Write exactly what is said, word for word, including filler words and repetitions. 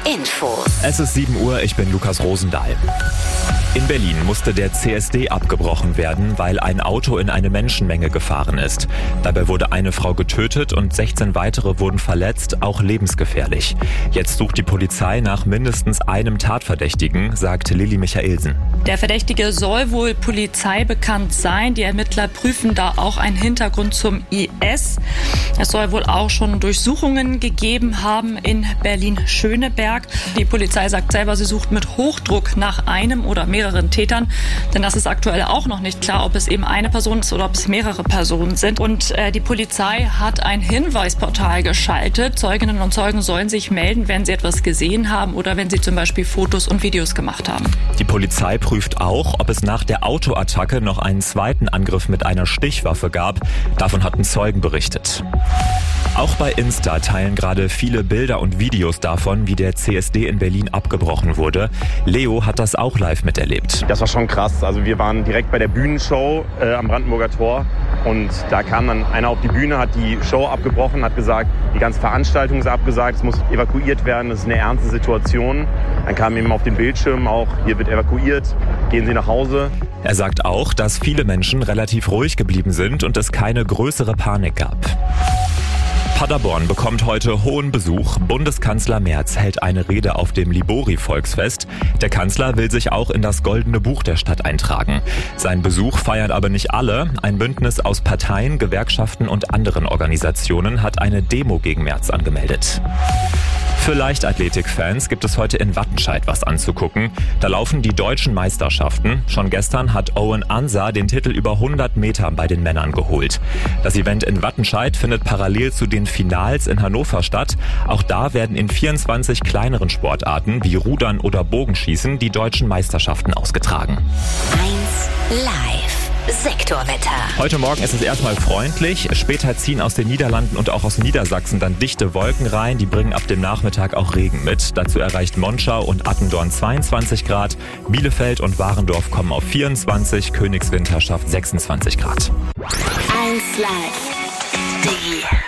Infos. Es ist sieben Uhr, ich bin Lukas Rosendahl. In Berlin musste der C S D abgebrochen werden, weil ein Auto in eine Menschenmenge gefahren ist. Dabei wurde eine Frau getötet und sechzehn weitere wurden verletzt, auch lebensgefährlich. Jetzt sucht die Polizei nach mindestens einem Tatverdächtigen, sagt Lilly Michaelsen. Der Verdächtige soll wohl polizeibekannt sein. Die Ermittler prüfen da auch einen Hintergrund zum I S. Es soll wohl auch schon Durchsuchungen gegeben haben in Berlin-Schöneberg. Die Polizei sagt selber, sie sucht mit Hochdruck nach einem oder mehreren Tätern. Denn das ist aktuell auch noch nicht klar, ob es eben eine Person ist oder ob es mehrere Personen sind. Und äh, die Polizei hat ein Hinweisportal geschaltet. Zeuginnen und Zeugen sollen sich melden, wenn sie etwas gesehen haben oder wenn sie zum Beispiel Fotos und Videos gemacht haben. Die Polizei prüft auch, ob es nach der Autoattacke noch einen zweiten Angriff mit einer Stichwaffe gab. Davon hatten Zeugen berichtet. Auch bei Insta teilen gerade viele Bilder und Videos davon, wie der C S D in Berlin abgebrochen wurde. Leo hat das auch live miterlebt. Das war schon krass. Also wir waren direkt bei der Bühnenshow äh, am Brandenburger Tor und da kam dann einer auf die Bühne, hat die Show abgebrochen, hat gesagt, die ganze Veranstaltung ist abgesagt, es muss evakuiert werden, das ist eine ernste Situation. Dann kam eben auf den Bildschirm auch, hier wird evakuiert, gehen Sie nach Hause. Er sagt auch, dass viele Menschen relativ ruhig geblieben sind und es keine größere Panik gab. Paderborn bekommt heute hohen Besuch. Bundeskanzler Merz hält eine Rede auf dem Libori-Volksfest. Der Kanzler will sich auch in das Goldene Buch der Stadt eintragen. Seinen Besuch feiern aber nicht alle. Ein Bündnis aus Parteien, Gewerkschaften und anderen Organisationen hat eine Demo gegen Merz angemeldet. Für Leichtathletik-Fans gibt es heute in Wattenscheid was anzugucken. Da laufen die deutschen Meisterschaften. Schon gestern hat Owen Ansah den Titel über hundert Meter bei den Männern geholt. Das Event in Wattenscheid findet parallel zu den Finals in Hannover statt. Auch da werden in vierundzwanzig kleineren Sportarten wie Rudern oder Bogenschießen die deutschen Meisterschaften ausgetragen. eins live. Sektorwetter. Heute Morgen ist es erstmal freundlich. Später ziehen aus den Niederlanden und auch aus Niedersachsen dann dichte Wolken rein. Die bringen ab dem Nachmittag auch Regen mit. Dazu erreicht Monschau und Attendorn zweiundzwanzig Grad. Bielefeld und Warendorf kommen auf vierundzwanzig. Königswinter schafft sechsundzwanzig Grad. eins live. Die